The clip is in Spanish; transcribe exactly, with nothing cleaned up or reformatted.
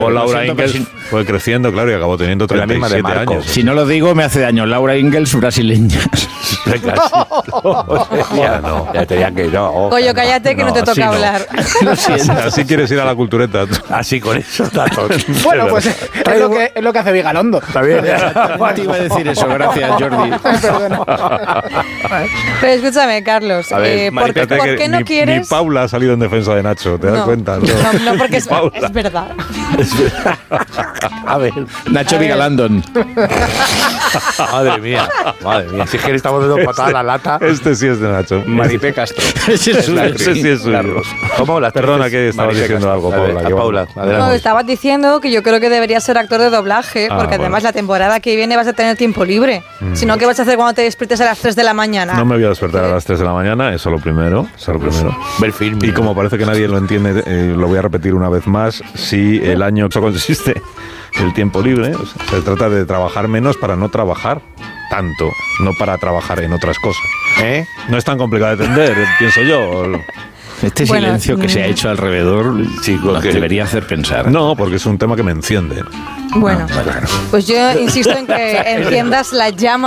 O Laura Ingalls si... fue creciendo, claro, y acabó teniendo treinta y siete años. Si no lo digo, me hace daño. Laura Ingalls, brasileña. ya no, ya te diría que no. Coño, cállate que no, no te toca hablar. No. Así quieres ir a la cultureta. Así con eso, datos. Bueno, pues es, es, lo que, es lo que hace Vigalondo. Está bien. Te iba a decir eso, gracias, Jordi. Pero escúchame, Carlos, ver, eh, ¿por, ¿por qué que no ni, quieres? Ni Paula ha salido en defensa de Nacho, ¿te das no, cuenta? No, no, no porque es, es verdad. A ver, Nacho Vigalandon. Madre mía, madre mía. Si es que le estamos dando patada a la lata. Este sí es de Nacho. Maripé Castro. Ese es suyo. Ese sí es suyo. ¿Cómo? Las Perdona que estabas diciendo Castro. Algo, Paula. A Paula, no, estabas diciendo que yo creo que deberías ser actor de doblaje, ah, porque bueno. además la temporada que viene vas a tener tiempo libre. Mm. Si no, ¿qué vas a hacer cuando te despiertes a las tres de la mañana? No me voy a despertar a las tres de la mañana, eso lo primero. Eso lo primero. Ver film. Y como parece que nadie lo entiende, eh, lo voy a repetir una vez más. Si el año eso consiste el tiempo libre, o sea, se trata de trabajar menos para no trabajar tanto, no para trabajar en otras cosas. ¿Eh? No es tan complicado de entender, pienso yo. Este bueno, silencio que se ha hecho alrededor, chico, que debería hacer pensar. No, porque es un tema que me enciende. Bueno, ah, claro. Pues yo insisto en que enciendas la llama